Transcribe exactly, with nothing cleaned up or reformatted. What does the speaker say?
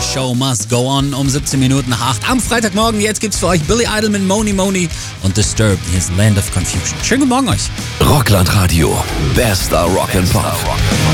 show must go on um siebzehn Minuten nach acht am Freitagmorgen. Jetzt gibt's für euch Billy Idol mit Moni Moni und Disturbed. Hier ist Land of Confusion. Schönen guten Morgen euch. Rockland Radio. Bester Rock and Pop.